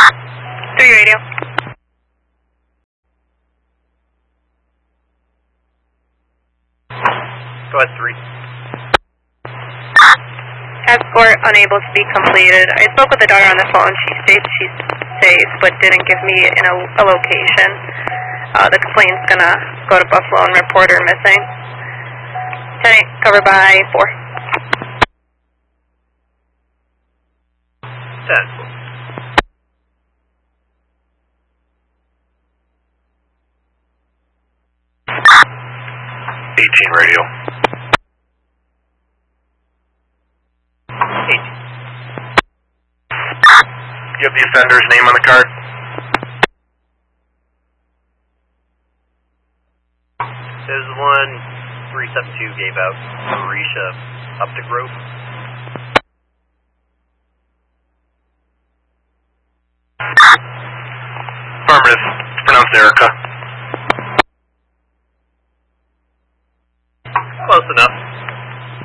3 radio. Go ahead, 3. Escort unable to be completed. I spoke with the daughter on the phone. She states she's safe, but didn't give me a location. The complaint's gonna go to Buffalo and report her missing. Tenant, covered by 4. 10. 18 radio. 18. You have the offender's name on the card? There's one 372 gave out. Marisha Optic Grove. Affirmative. It's pronounced Erica. Close enough.